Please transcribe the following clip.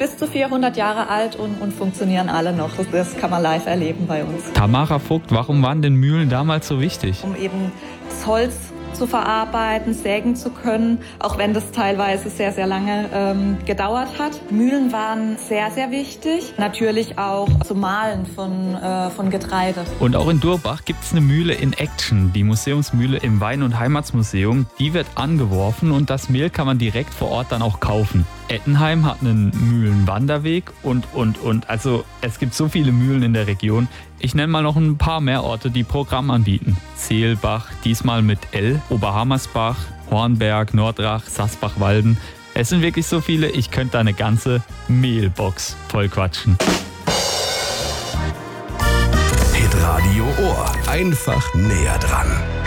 bis zu 400 Jahre alt und funktionieren alle noch. Das kann man live erleben bei uns. Tamara Vogt, warum waren denn Mühlen damals so wichtig? Um eben das Holz zu verarbeiten, sägen zu können, auch wenn das teilweise sehr, sehr lange gedauert hat. Mühlen waren sehr, sehr wichtig. Natürlich auch zum Mahlen von Getreide. Und auch in Durbach gibt es eine Mühle in Action, die Museumsmühle im Wein- und Heimatsmuseum. Die wird angeworfen und das Mehl kann man direkt vor Ort dann auch kaufen. Ettenheim hat einen Mühlenwanderweg und. Also es gibt so viele Mühlen in der Region. Ich nenne mal noch ein paar mehr Orte, die Programm anbieten. Seelbach, diesmal mit L, Oberhammersbach, Hornberg, Nordrach, Sasbach-Walden. Es sind wirklich so viele, ich könnte da eine ganze Mehlbox voll quatschen. Hitradio Ohr. Einfach näher dran.